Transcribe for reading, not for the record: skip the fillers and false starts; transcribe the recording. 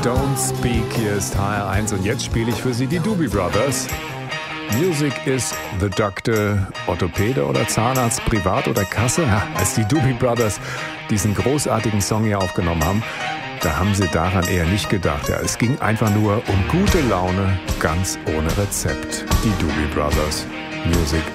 Don't Speak. Hier ist HR1 und jetzt spiele ich für Sie die Doobie Brothers. Music is the Doctor. Orthopäde oder Zahnarzt, Privat oder Kasse? Ja, als die Doobie Brothers diesen großartigen Song hier aufgenommen haben, da haben sie daran eher nicht gedacht. Ja, es ging einfach nur um gute Laune, ganz ohne Rezept. Die Doobie Brothers. Music